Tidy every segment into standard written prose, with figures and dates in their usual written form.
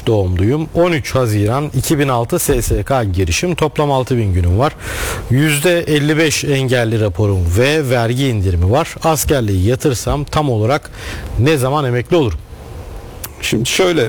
1975 doğumluyum. 13 Haziran 2006 SSK girişim. Toplam 6000 günüm var. %55 engelli raporum ve vergi indirimi var. Askerliği yatırsam tam olarak ne zaman emekli olurum? Şimdi şöyle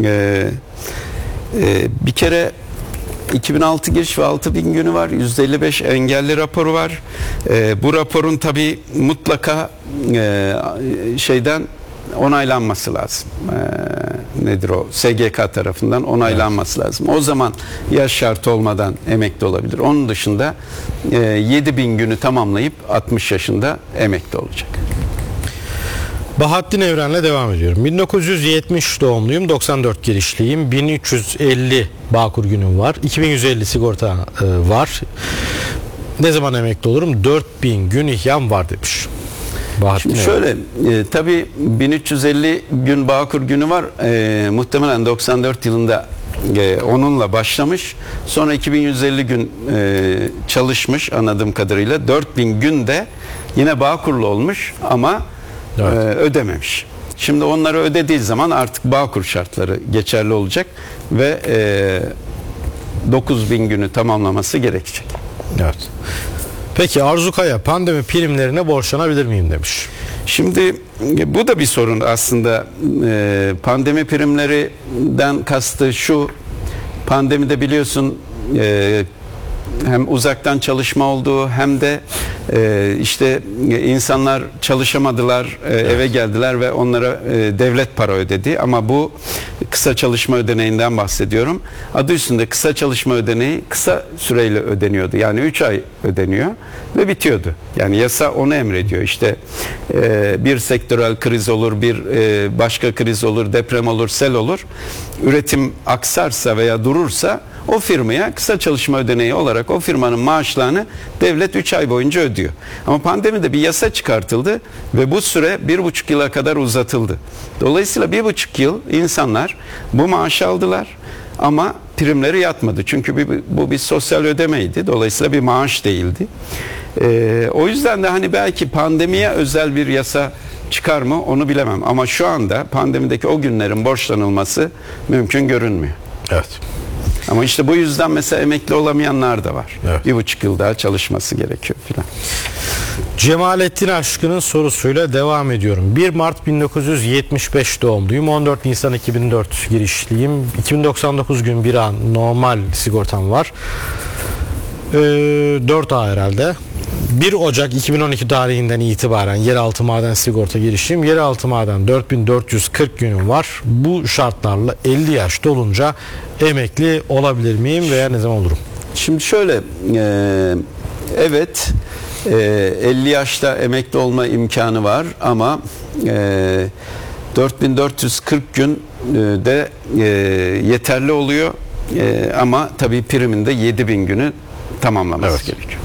bir kere 2006 giriş ve 6000 günü var. %55 engelli raporu var. Bu raporun tabii mutlaka şeyden onaylanması lazım. Nedir o? SGK tarafından onaylanması lazım. O zaman yaş şartı olmadan emekli olabilir. Onun dışında 7000 günü tamamlayıp 60 yaşında emekli olacak. Bahattin Evren'le devam ediyorum. 1970 doğumluyum, 94 girişliyim. 1350 Bağkur günüm var. 2150 sigorta var. Ne zaman emekli olurum? 4000 gün ihyam var demiş. Bahattin Şimdi şöyle, tabii 1350 gün Bağkur günü var. Muhtemelen 94 yılında onunla başlamış. Sonra 2150 gün çalışmış anladığım kadarıyla. 4000 gün de yine Bağkurlu olmuş ama ödememiş. Şimdi onları ödediği zaman artık Bağkur şartları geçerli olacak ve 9000 günü tamamlaması gerekecek. Evet. Peki Arzu Kaya, pandemi primlerine borçlanabilir miyim demiş. Şimdi bu da bir sorun aslında. Pandemi primlerinden kastı şu: pandemide biliyorsun hem uzaktan çalışma oldu hem de işte insanlar çalışamadılar, eve geldiler ve onlara devlet para ödedi. Ama bu kısa çalışma ödeneğinden bahsediyorum. Adı üstünde kısa çalışma ödeneği kısa süreyle ödeniyordu. Yani 3 ay ödeniyor ve bitiyordu. Yani yasa onu emrediyor. İşte bir sektörel kriz olur, bir başka kriz olur, deprem olur, sel olur. Üretim aksarsa veya durursa o firmaya kısa çalışma ödeneği olarak o firmanın maaşlarını devlet 3 ay boyunca ödüyor. Ama pandemide bir yasa çıkartıldı ve bu süre 1,5 yıla kadar uzatıldı. Dolayısıyla 1,5 yıl insanlar bu maaşı aldılar ama primleri yatmadı. Çünkü bu bir sosyal ödemeydi. Dolayısıyla bir maaş değildi. O yüzden de hani belki pandemiye özel bir yasa çıkar mı onu bilemem. Ama şu anda pandemideki o günlerin borçlanılması mümkün görünmüyor. Evet. Ama işte bu yüzden mesela emekli olamayanlar da var. Evet. 1,5 yıl daha çalışması gerekiyor filan. Cemalettin Aşkın'ın sorusuyla devam ediyorum. 1 Mart 1975 doğumluyum. 14 Nisan 2004 girişliyim. 2099 gün bir an normal sigortam var. 4A herhalde. 1 Ocak 2012 tarihinden itibaren yeraltı maden sigorta girişim. Yeraltı maden 4440 günüm var. Bu şartlarla 50 yaş dolunca emekli olabilir miyim veya ne zaman olurum? Şimdi şöyle, evet 50 yaşta emekli olma imkanı var ama 4440 gün de yeterli oluyor ama tabii priminde 7000 günü tamamlaması gerekiyor.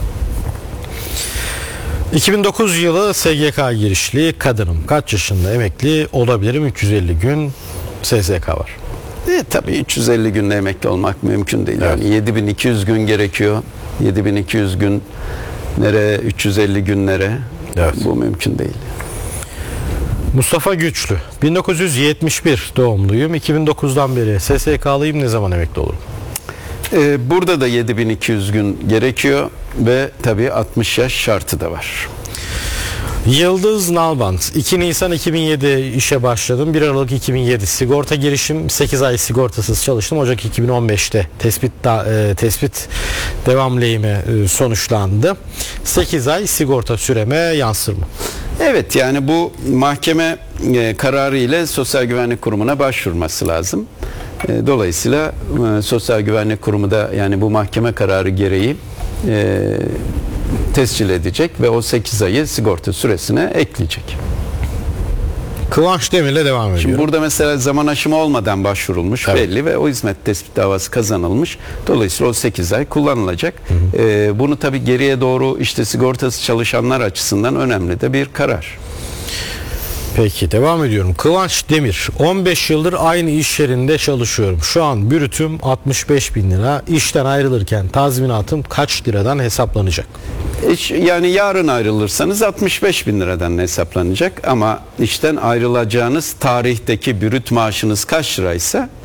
2009 yılı SGK girişli kadınım. Kaç yaşında emekli olabilirim? 350 gün SSK var. Tabii 350 günle emekli olmak mümkün değil. Evet. Yani 7200 gün gerekiyor. 7200 gün nereye, 350 günlere. Evet. Bu mümkün değil. Mustafa Güçlü. 1971 doğumluyum. 2009'dan beri SSK'lıyım. Ne zaman emekli olurum? Burada da 7200 gün gerekiyor ve tabii 60 yaş şartı da var. Yıldız Nalbant. 2 Nisan 2007 işe başladım. 1 Aralık 2007 sigorta girişim. 8 ay sigortasız çalıştım. Ocak 2015'te tespit devam lehime sonuçlandı. 8 ay sigorta süreme yansır mı? Evet, yani bu mahkeme kararı ile Sosyal Güvenlik Kurumu'na başvurması lazım. Dolayısıyla Sosyal Güvenlik Kurumu da yani bu mahkeme kararı gereği tescil edecek ve o 8 ayı sigorta süresine ekleyecek. Kıvanç Demir'le devam ediyor. Şimdi burada mesela zaman aşımı olmadan başvurulmuş, evet, belli ve o hizmet tespit davası kazanılmış. Dolayısıyla o 8 ay kullanılacak. Bunu tabii geriye doğru işte sigortası çalışanlar açısından önemli de bir karar. Peki devam ediyorum. Kıvanç Demir. 15 yıldır aynı iş yerinde çalışıyorum. Şu an brütüm 65.000 lira. İşten ayrılırken tazminatım kaç liradan hesaplanacak? Yani yarın ayrılırsanız 65.000 liradan hesaplanacak ama işten ayrılacağınız tarihteki brüt maaşınız kaç liraysa